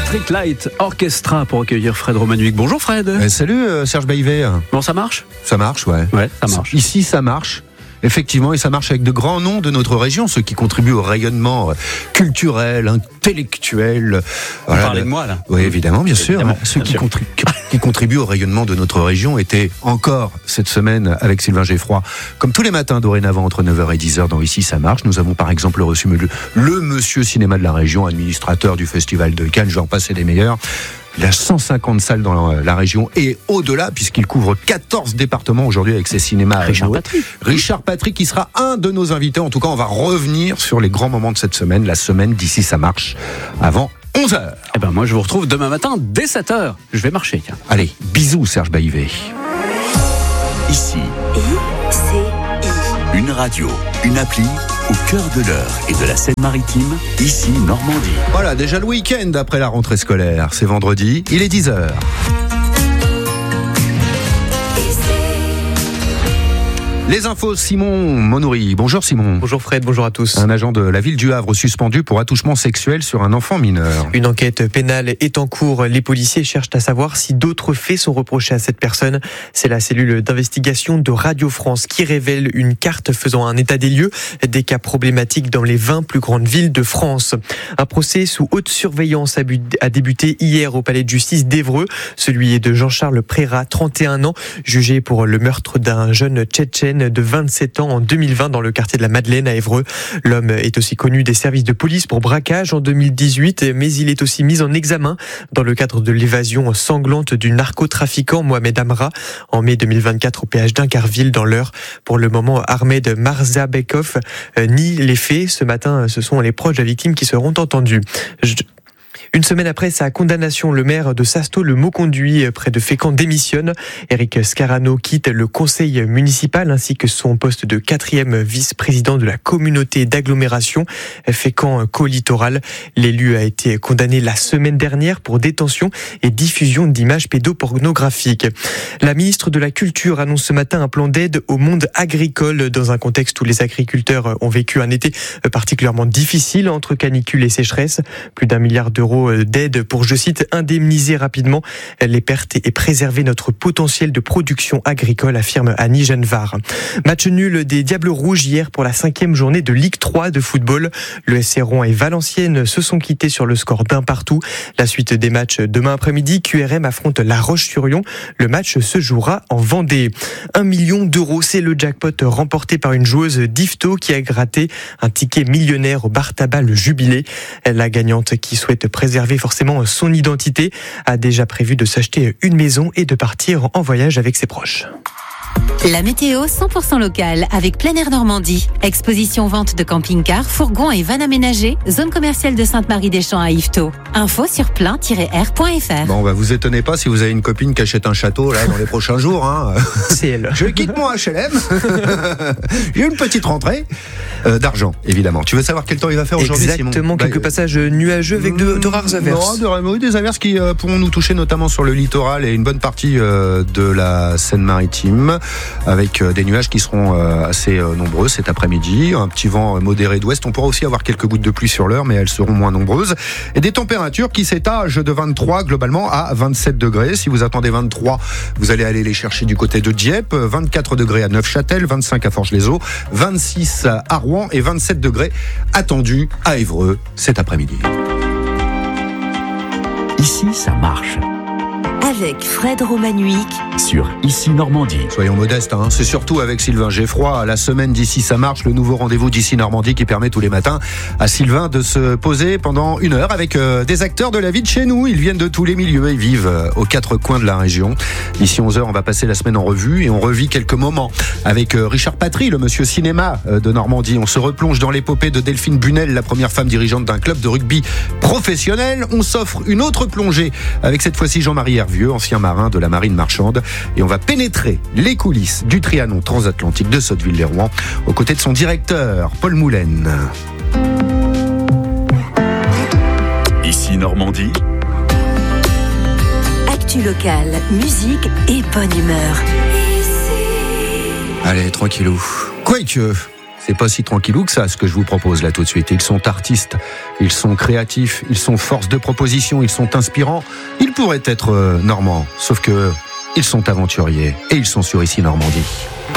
Electric Light Orchestra pour accueillir Fred Romanuic. Bonjour Fred. Salut Serge Baïvet. Bon, ça marche ? Ça marche, ouais. Ouais, ça marche. Ici, ça marche. Effectivement, et ça marche avec de grands noms de notre région, ceux qui contribuent au rayonnement culturel, intellectuel. Vous parlez de moi, là ? Oui, évidemment, bien sûr. Ceux bien qui contribuent au rayonnement de notre région étaient encore cette semaine avec Sylvain Geffroy, comme tous les matins dorénavant entre 9h et 10h dans Ici ça marche. Nous avons par exemple reçu le monsieur cinéma de la région, administrateur du festival de Cannes, j'en passe et des meilleurs. Il a 150 salles dans la région et au-delà, puisqu'il couvre 14 départements aujourd'hui avec ses cinémas. Richard Patrick, qui sera un de nos invités. En tout cas, on va revenir sur les grands moments de cette semaine, la semaine d'Ici ça marche, avant 11h. Eh ben moi, je vous retrouve demain matin dès 7h. Je vais marcher, tiens. Allez, bisous Serge Baïvet. Ici, une radio, une appli au cœur de l'Eure et de la Seine-Maritime, ici Normandie. Voilà, déjà le week-end après la rentrée scolaire. C'est vendredi, il est 10h. Les infos, Simon Monoury. Bonjour Simon. Bonjour Fred, bonjour à tous. Un agent de la ville du Havre suspendu pour attouchement sexuel sur un enfant mineur. Une enquête pénale est en cours. Les policiers cherchent à savoir si d'autres faits sont reprochés à cette personne. C'est la cellule d'investigation de Radio France qui révèle une carte faisant un état des lieux des cas problématiques dans les 20 plus grandes villes de France. Un procès sous haute surveillance a débuté hier au palais de justice d'Évreux. Celui de Jean-Charles Prérat, 31 ans, jugé pour le meurtre d'un jeune Tchétchène de 27 ans en 2020 dans le quartier de la Madeleine à Évreux. L'homme est aussi connu des services de police pour braquage en 2018, mais il est aussi mis en examen dans le cadre de l'évasion sanglante du narcotrafiquant Mohamed Amra en mai 2024 au péage d'Incarville dans l'Eure. Pour le moment, Ahmed Marzabekov nie les faits. Ce matin, ce sont les proches de la victime qui seront entendus. Une semaine après sa condamnation, le maire de Sasto, le Mauconduit, près de Fécamp, démissionne. Éric Scarano quitte le conseil municipal ainsi que son poste de 4e vice-président de la communauté d'agglomération Fécamp-Côte-Littoral. L'élu a été condamné la semaine dernière pour détention et diffusion d'images pédopornographiques. La ministre de la Culture annonce ce matin un plan d'aide au monde agricole dans un contexte où les agriculteurs ont vécu un été particulièrement difficile entre canicule et sécheresse. Plus d'1 milliard d'euros d'aide pour, je cite, indemniser rapidement les pertes et préserver notre potentiel de production agricole, affirme Annie Genevard. Match nul des Diables Rouges hier pour la 5e journée de Ligue 3 de football. Le SC Rouen et Valenciennes se sont quittés sur le score d'1-1. La suite des matchs demain après-midi, QRM affronte La Roche-sur-Yon. Le match se jouera en Vendée. 1 million d'euros, c'est le jackpot remporté par une joueuse d'Yvetot qui a gratté un ticket millionnaire au bar tabac Le Jubilé. La gagnante, qui souhaite préserver forcément son identité, a déjà prévu de s'acheter une maison et de partir en voyage avec ses proches. La météo 100% locale avec Plein Air Normandie. Exposition vente de camping-cars, fourgons et vannes aménagées. Zone commerciale de Sainte-Marie-des-Champs à Yvetot. Info sur plein-air.fr. Bon, bah vous étonnez pas si vous avez une copine qui achète un château là dans les prochains jours. Hein. C'est elle. Je quitte mon HLM. J'ai une petite rentrée d'argent, évidemment. Tu veux savoir quel temps il va faire aujourd'hui, Simon ? Exactement, quelques passages nuageux avec de rares averses. Non, des averses qui pourront nous toucher notamment sur le littoral et une bonne partie de la Seine-Maritime, avec des nuages qui seront assez nombreux cet après-midi. Un petit vent modéré d'ouest. On pourra aussi avoir quelques gouttes de pluie sur l'heure, mais elles seront moins nombreuses. Et des températures qui s'étagent de 23 globalement à 27 degrés. Si vous attendez 23, vous allez aller les chercher du côté de Dieppe. 24 degrés à Neufchâtel, 25 à Forges-les-Eaux, 26 à Rouen et 27 degrés attendus à Évreux cet après-midi. Ici, ça marche. Avec Fred Romanuic Sur Ici Normandie. Soyons modestes, hein. C'est surtout avec Sylvain Geffroy, la semaine d'Ici ça marche, le nouveau rendez-vous d'Ici Normandie qui permet tous les matins à Sylvain de se poser pendant 1 heure avec des acteurs de la vie de chez nous. Ils viennent de tous les milieux et vivent aux 4 coins de la région. D'ici 11h, on va passer la semaine en revue et on revit quelques moments avec Richard Patrick, le monsieur cinéma de Normandie. On se replonge dans l'épopée de Delphine Bunel, la première femme dirigeante d'un club de rugby professionnel. On s'offre une autre plongée avec cette fois-ci Jean-Marie Hervieux, ancien marin de la marine marchande, et on va pénétrer les coulisses du triathlon transatlantique de Sotteville-lès-Rouen aux côtés de son directeur Paul Moulaine. Ici Normandie. Actu locale, musique et bonne humeur. Allez, tranquillou. Quoique, c'est pas si tranquillou que ça, ce que je vous propose là tout de suite. Ils sont artistes, ils sont créatifs, ils sont force de proposition, ils sont inspirants. Ils pourraient être normands, sauf que ils sont aventuriers et ils sont sur Ici Normandie.